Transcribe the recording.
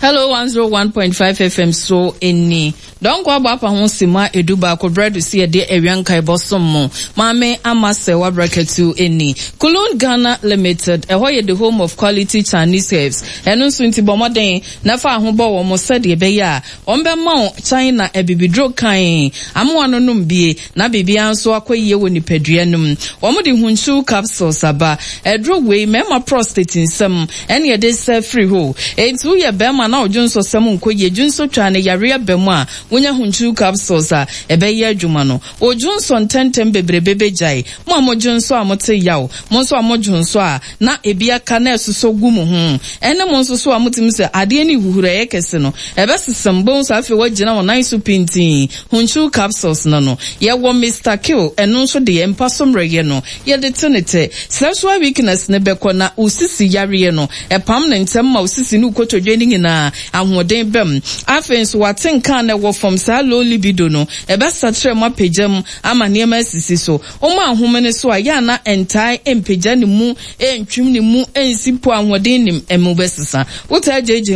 Hello 101.5 FM so eni. Don't go about on Sima Eduba ko bread to see a dear Erianka Bosomo. Mame Amase wa braketu eni. Kulun Ghana Limited, a hoye the home of quality Chinese herbs. Enu sunti bomoden, nafa humbo wa mosadi beya. Ombe mount China e bibidro kain. Amu anonum bie, na bibi anso akwe ye woni pedrianum. Omudi hunshu capsules aba. E drug way mema prostate in some. Any a day free ho. Etu ye bema na ojunso semu nkwe junso chane yaria bema. Wunya hunchu capsules a ebeye adwuma no ojunso ntentem bebrebe jai mo amojunso amote yawo monso amojunso a na ebia ka na esuso gumu hu ene monso so amotim se ade ni huhura yekese no ebesesem bon so afi wagina wonan so pintin hunchu capsules no ye wo Mr. Kill eno so de empasom reye no ye de tenete sexual weakness ne beko na usisi yare no epam ne ntem ma usisi ni ukotodwe ni na ahoden bem afenso watenka na wo from sa low libido no ebe satre ma pejam ama niema sisi so o ma ahomene so aya na entai empeja ni mu entwim ni mu ensipo ahoden nim emubesesa wota jeje